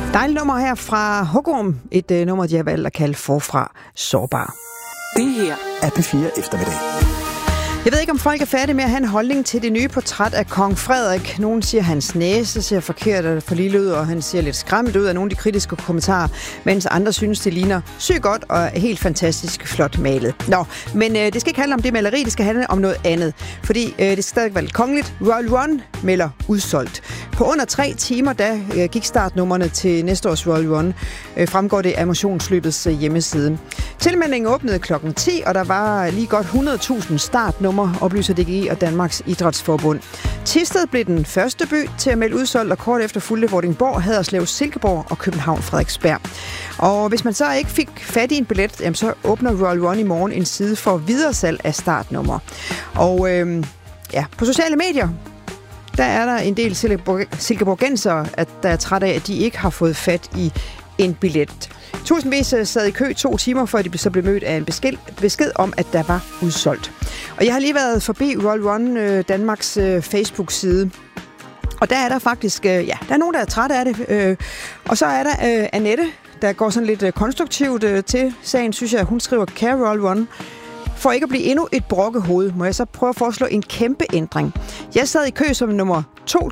Dejligt nummer her fra Hugorm. Et nummer, de har valgt at kalde Forfra Sårbar. Det her er P4 Eftermiddag. Jeg ved ikke, om folk er færdige med at have en holdning til det nye portræt af kong Frederik. Nogen siger, at hans næse ser forkert og for lille ud, og han ser lidt skræmt ud af nogle af de kritiske kommentarer, mens andre synes, det ligner sygt godt og helt fantastisk flot malet. Nå, men det skal ikke handle om det maleri, det skal handle om noget andet. Fordi det skal stadig være lidt kongeligt. Royal Run melder udsolgt. På under 3 timer, da gik startnummerne til næste års Royal Run, fremgår det af motionsløbets hjemmeside. Tilmeldingen åbnede kl. 10, og der var lige godt 100.000 startnummer, oplyser DGI og Danmarks Idrætsforbund. Thisted blev den første by til at melde udsolgt, og kort efter fulgte Vordingborg, Haderslev, Silkeborg og København Frederiksberg. Og hvis man så ikke fik fat i en billet, jamen så åbner Royal Run i morgen en side for videresalg af startnummer. Og på sociale medier, der er der en del silkeborgensere, der er træt af, at de ikke har fået fat i en billet. Tusindvis sad i kø 2 timer, før de så blev mødt af en besked om, at der var udsolgt. Og jeg har lige været forbi Royal Run Danmarks Facebook-side. Og der er der faktisk, der er nogen, der er trætte af det. Og så er der Annette, der går sådan lidt konstruktivt til sagen, synes jeg. Hun skriver, kære Royal Run, for ikke at blive endnu et brokkehoved, må jeg så prøve at foreslå en kæmpe ændring. Jeg sad i kø som nummer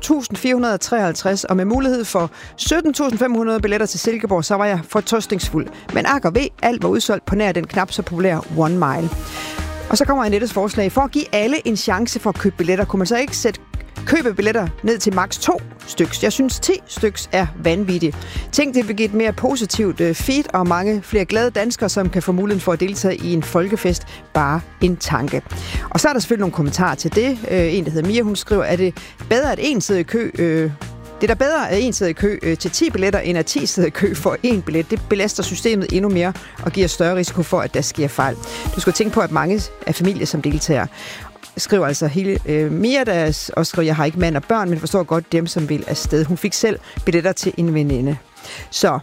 2.453, og med mulighed for 17.500 billetter til Silkeborg, så var jeg fortrøstningsfuld. Men ak ved, alt var udsolgt på nær den knap så populære One Mile. Og så kommer Annettes forslag. For at give alle en chance for at købe billetter, kunne man så ikke købe billetter ned til maks 2 styks. Jeg synes 10 styks er vanvittigt. Tænk, det vil give et mere positivt feed og mange flere glade danskere, som kan få muligheden for at deltage i en folkefest. Bare en tanke. Og så er der selvfølgelig nogle kommentarer til det. En, der hedder Mia, hun skriver, at det bedre, at en sidder i kø... Det er da bedre, at en sidder i kø til 10 billetter, end at 10 sidder i kø for 1 billet. Det belaster systemet endnu mere og giver større risiko for, at der sker fejl. Du skal tænke på, at mange af familier, som deltager, skriver altså hele Mia, der også skriver, jeg har ikke mand og børn, men forstår godt dem, som vil afsted. Hun fik selv billetter til en veninde. Så,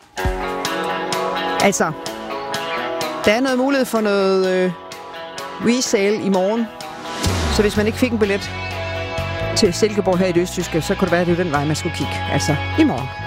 altså, der er noget mulighed for noget resale i morgen. Så hvis man ikke fik en billet til Silkeborg her i det østjyske, så kunne det være, at det er den vej, man skulle kigge. Altså, i morgen.